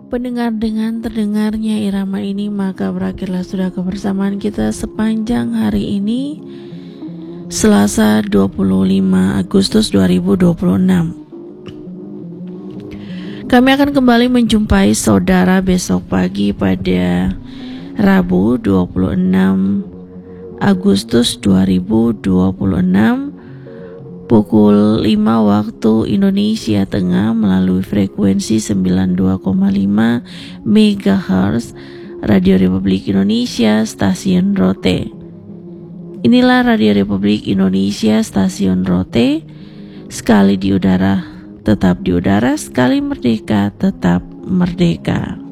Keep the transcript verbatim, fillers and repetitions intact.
Pendengar, dengan terdengarnya irama ini, maka berakhirlah sudah kebersamaan kita sepanjang hari ini, Selasa dua puluh lima Agustus dua ribu dua puluh enam. Kami akan kembali menjumpai saudara besok pagi pada Rabu dua puluh enam Agustus dua ribu dua puluh enam pukul lima waktu Indonesia Tengah melalui frekuensi sembilan puluh dua koma lima megahertz Radio Republik Indonesia Stasiun Rote. Inilah Radio Republik Indonesia Stasiun Rote, sekali di udara tetap di udara, sekali merdeka tetap merdeka.